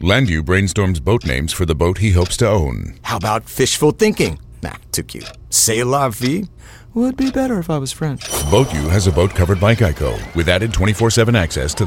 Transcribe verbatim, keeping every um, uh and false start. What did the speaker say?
Landu brainstorms boat names for the boat he hopes to own. How about fishful thinking? Nah, too cute. C'est la vie? Would be better if I was French. Boat U has a boat covered by Geico with added twenty-four seven access to